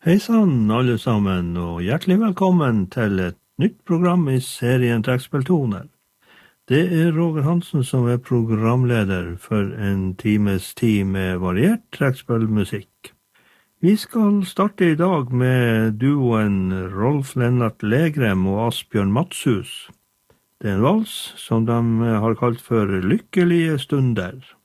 Hei sann alle sammen, og hjertelig velkommen til et nytt program i serien Trekkspilltoner. Det Roger Hansen som programleder for en times tid med variert trekkspillmusikk. Vi skal starte i dag med duoen Rolf Lennart Legrem og Asbjørn Matshus. Det en vals som de har kalt for Lykkelige stunder.